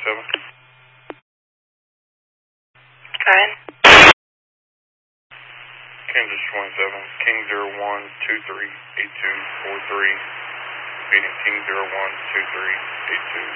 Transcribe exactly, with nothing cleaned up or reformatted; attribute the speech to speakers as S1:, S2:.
S1: twenty-seven.
S2: Go ahead.
S1: Kansas twenty-seven, King zero one two three eight two four three, repeating King zero one two three eight two